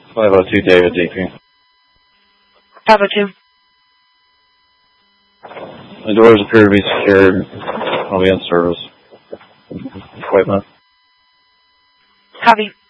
502 David DP. 502. The doors appear to be secured. I'll be in service. Equipment. Copy.